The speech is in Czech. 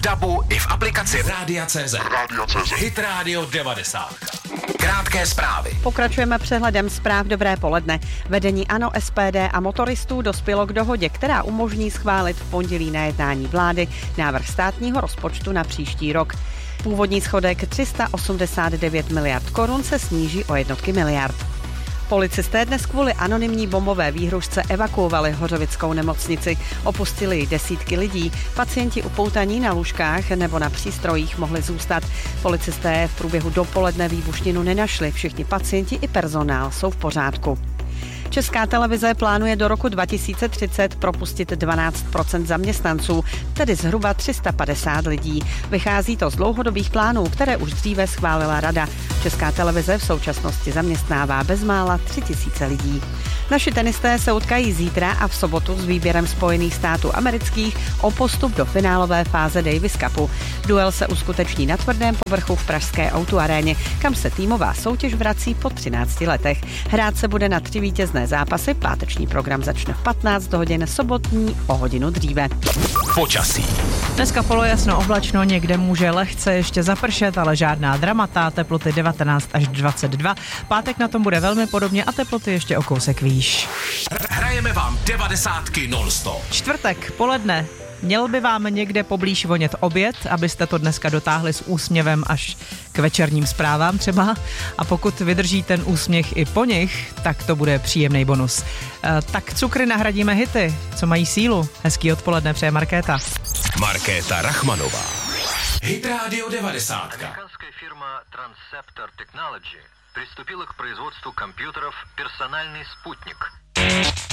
DABu i v aplikaci Rádia.cz. Hit Radio 90. Krátké zprávy. Pokračujeme přehledem zpráv. Dobré poledne. Vedení ANO, SPD a motoristů dospělo k dohodě, která umožní schválit v pondělí na jednání vlády návrh státního rozpočtu na příští rok. Původní schodek 389 miliard korun se sníží o jednotky miliard. Policisté dnes kvůli anonymní bombové výhružce evakuovali Hořovickou nemocnici. Opustili ji desítky lidí. Pacienti upoutaní na lůžkách nebo na přístrojích mohli zůstat. Policisté v průběhu dopoledne výbušninu nenašli. Všichni pacienti i personál jsou v pořádku. Česká televize plánuje do roku 2030 propustit 12% zaměstnanců, tedy zhruba 350 lidí. Vychází to z dlouhodobých plánů, které už dříve schválila Rada. Česká televize v současnosti zaměstnává bezmála 3000 lidí. Naši tenisté se utkají zítra a v sobotu s výběrem Spojených států amerických o postup do finálové fáze Davis Cupu. Duel se uskuteční na tvrdém povrchu v pražské O2 aréně, kam se týmová soutěž vrací po 13 letech. Hrát se bude na 3 vítězné zápasy, páteční program začne v 15 hodin, sobotní o hodinu dříve. Počasí. Dneska polojasno oblačno, někde může lehce ještě zapršet, ale žádná dramata, teploty 19 až 22. Pátek na tom bude velmi podobně a teploty ještě o kousek výš. Hrajeme vám 90 non-stop. Čtvrtek, poledne. Měl by vám někde poblíž vonět oběd, abyste to dneska dotáhli s úsměvem až k večerním zprávám třeba. A pokud vydrží ten úsměch i po nich, tak to bude příjemný bonus. Tak cukry nahradíme hity, co mají sílu. Hezký odpoledne přeje Markéta. Markéta Rachmanová. Hit Radio 90. Американская фирма Transceptor Technology приступила к производству компьютеров «Персональный спутник».